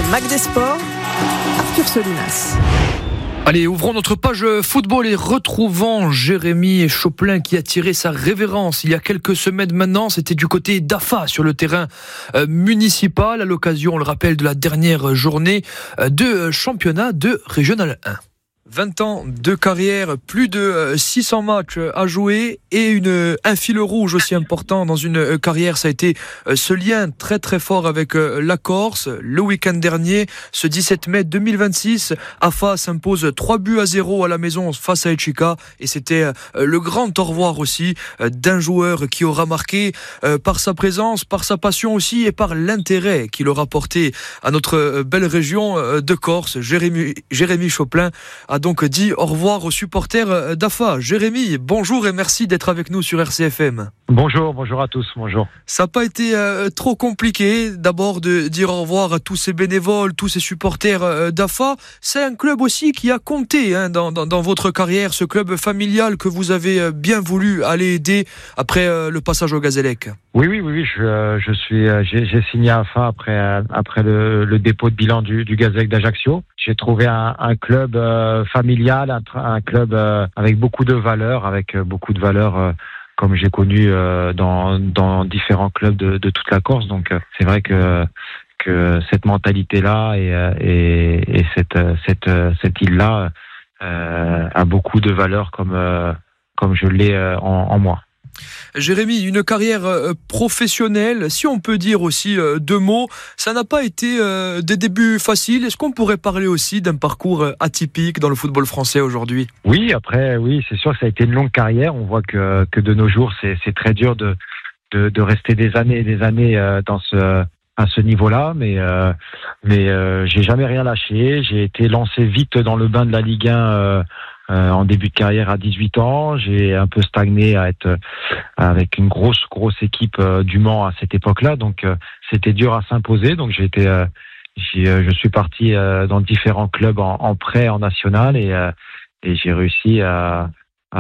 Mac des Sports, Arthur Solinas. Allez, ouvrons notre page football et retrouvons Jérémy Chopelin qui a tiré sa révérence il y a quelques semaines maintenant. C'était du côté d'AFA sur le terrain municipal à l'occasion, on le rappelle, de la dernière journée de championnat de Régional 1. 20 ans de carrière, plus de 600 matchs à jouer et un fil rouge aussi important dans une carrière, ça a été ce lien très très fort avec la Corse. Le week-end dernier, ce 17 mai 2026, AFA s'impose 3-0 à la maison face à Etchika et c'était le grand au revoir aussi d'un joueur qui aura marqué par sa présence, par sa passion aussi et par l'intérêt qu'il aura porté à notre belle région de Corse. Jérémy Chopelin a donc dit au revoir aux supporters d'AFA. Jérémy, bonjour et merci d'être avec nous sur RCFM. Bonjour à tous, bonjour. Ça n'a pas été trop compliqué d'abord de dire au revoir à tous ces bénévoles, tous ces supporters d'AFA. C'est un club aussi qui a compté dans votre carrière, ce club familial que vous avez bien voulu aller aider après le passage au Gazélec. Oui, j'ai signé à AFA après le dépôt de bilan du Gazélec d'Ajaccio. J'ai trouvé un club familial, un club avec beaucoup de valeurs, comme j'ai connu dans différents clubs de toute la Corse. Donc c'est vrai que cette mentalité-là et cette île-là a beaucoup de valeurs comme je l'ai en moi. Jérémy, une carrière professionnelle, si on peut dire aussi deux mots, ça n'a pas été des débuts faciles. Est-ce qu'on pourrait parler aussi d'un parcours atypique dans le football français aujourd'hui ? Oui, c'est sûr que ça a été une longue carrière. On voit que de nos jours, c'est très dur de rester des années et des années à ce niveau-là, mais j'ai jamais rien lâché. J'ai été lancé vite dans le bain de la Ligue 1 en début de carrière à 18 ans. J'ai un peu stagné à être avec une grosse équipe du Mans à cette époque-là, donc c'était dur à s'imposer. Donc je suis parti dans différents clubs en prêt, en national, et j'ai réussi à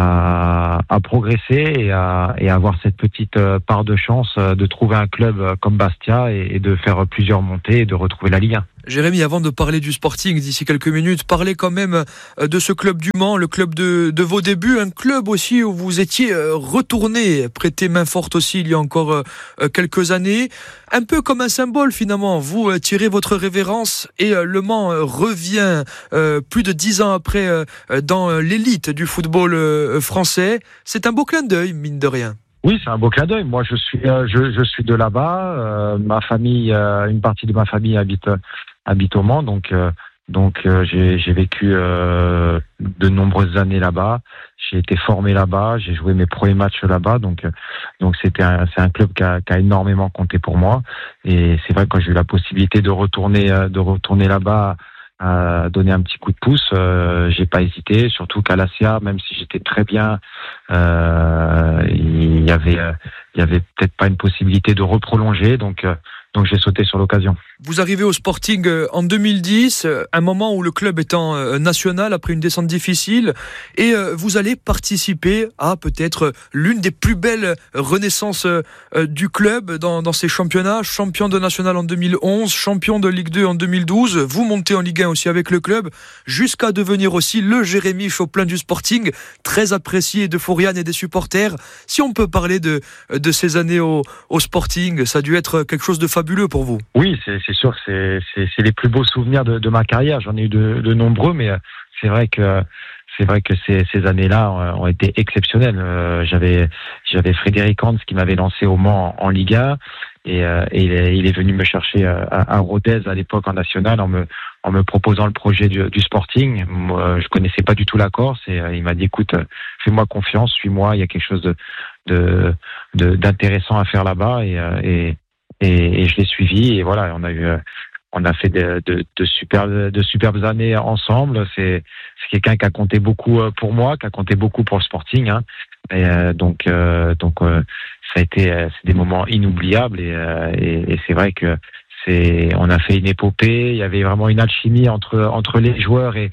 progresser et à avoir cette petite part de chance de trouver un club comme Bastia et de faire plusieurs montées et de retrouver la Ligue 1. Jérémy, avant de parler du Sporting d'ici quelques minutes, parlez quand même de ce club du Mans, le club de vos débuts, un club aussi où vous étiez retourné, prêté main forte aussi il y a encore quelques années, un peu comme un symbole finalement. Vous tirez votre révérence et le Mans revient plus de 10 ans après dans l'élite du football français. C'est un beau clin d'œil, mine de rien. Oui, c'est un beau clin d'œil. Moi, je suis de là-bas. Ma famille, une partie de ma famille habite au Mans, donc j'ai vécu de nombreuses années là-bas. J'ai été formé là-bas, j'ai joué mes premiers matchs là-bas, donc c'est un club qui a énormément compté pour moi. Et c'est vrai que quand j'ai eu la possibilité de retourner là-bas, à donner un petit coup de pouce, j'ai pas hésité, surtout qu'à l'ACA, même si j'étais très bien, il y avait peut-être pas une possibilité de reprolonger, donc j'ai sauté sur l'occasion. Vous arrivez au Sporting en 2010, un moment où le club est en national après une descente difficile, et vous allez participer à peut-être l'une des plus belles renaissances du club dans ces championnats. Champion de national en 2011, champion de Ligue 2 en 2012, vous montez en Ligue 1 aussi avec le club, jusqu'à devenir aussi le Jérémy Chopelin du Sporting, très apprécié de Fouriane et des supporters. Si on peut parler de ces années au Sporting, ça a dû être quelque chose de fabuleux pour vous. Oui, c'est sûr que c'est les plus beaux souvenirs de ma carrière. J'en ai eu de nombreux, mais c'est vrai que ces années-là ont été exceptionnelles. J'avais Frédéric Hans qui m'avait lancé au Mans en Ligue 1, et il est venu me chercher à Rodez à l'époque en national en me proposant le projet du Sporting. Moi, je connaissais pas du tout la Corse, et il m'a dit écoute, fais-moi confiance, suis-moi, il y a quelque chose d'intéressant à faire là-bas, et je l'ai suivi, et voilà, on a fait de superbes années ensemble. C'est quelqu'un qui a compté beaucoup pour moi, qui a compté beaucoup pour le Sporting, hein. Et donc ça a été c'est des moments inoubliables, et c'est vrai que on a fait une épopée. Il y avait vraiment une alchimie entre les joueurs et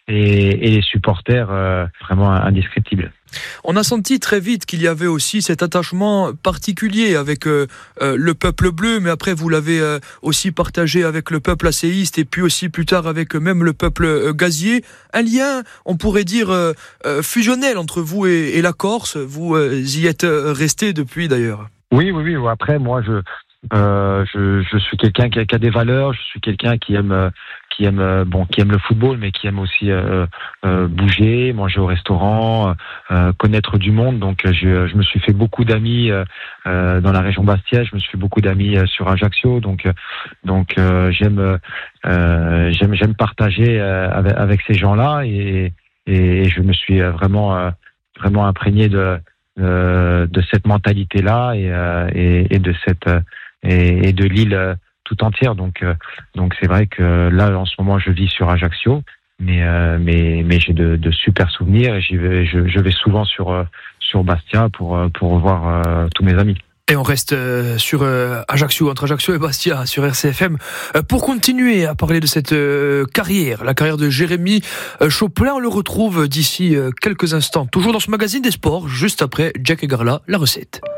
et les supporters vraiment indescriptibles. On a senti très vite qu'il y avait aussi cet attachement particulier avec le peuple bleu, mais après vous l'avez aussi partagé avec le peuple asséiste et puis aussi plus tard avec même le peuple gazier. Un lien, on pourrait dire, fusionnel entre vous et la Corse. Vous y êtes resté depuis d'ailleurs. Oui. Après, moi, je suis quelqu'un qui a des valeurs. Je suis quelqu'un qui aime le football, mais qui aime aussi bouger, manger au restaurant, connaître du monde. Donc, je me suis fait beaucoup d'amis dans la région bastiaise. Je me suis fait beaucoup d'amis sur Ajaccio. Donc, j'aime partager avec ces gens-là et je me suis vraiment imprégné de cette mentalité-là et de cette et de l'île tout entière. Donc c'est vrai que là en ce moment je vis sur Ajaccio, mais j'ai de super souvenirs et je vais souvent sur Bastia pour revoir tous mes amis. Et on reste sur Ajaccio, entre Ajaccio et Bastia, sur RCFM, pour continuer à parler de cette carrière, la carrière de Jérémy Chopelin. On le retrouve d'ici quelques instants, toujours dans ce magazine des sports, juste après Jack et Garla, la recette.